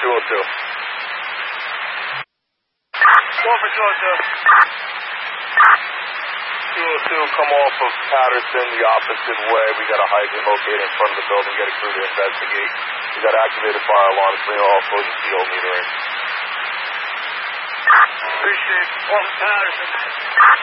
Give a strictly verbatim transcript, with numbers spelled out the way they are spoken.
two oh two. Go for two oh two. two oh two, come off of Patterson the opposite way. We got a hydrant located in front of the building. Get a crew to investigate. We got activated fire alarms. Bring all close the C O meter in. Appreciate it. Off Patterson.